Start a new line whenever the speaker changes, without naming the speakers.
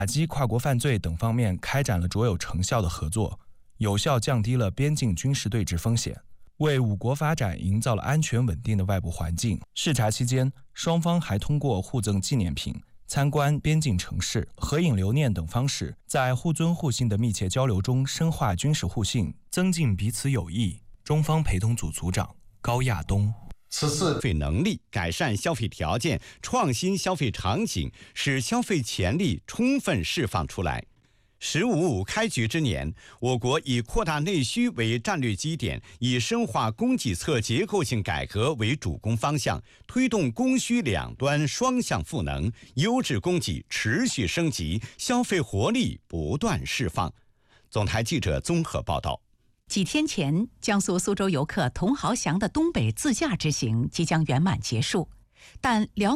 打击跨国犯罪等方面开展了卓有成效的合作，有效降低了边境军事对峙风险，为五国发展营造了安全稳定的外部环境。视察期间，双方还通过互赠纪念品、参观边境城市、合影留念等方式，在互尊互信的密切交流中深化军事互信，增进彼此友谊。中方陪同组组长高亚东。
此次消费能力、改善消费条件、创新消费场景，使消费潜力充分释放出来。“15+5”开局之年，我国以扩大内需为战略基点，以深化供给侧结构性改革为主攻方向，推动供需两端双向赋能，优质供给持续升级，消费活力不断释放。总台记者综合报道。
几天前，江苏苏州游客童豪祥的东北自驾之行即将圆满结束，但辽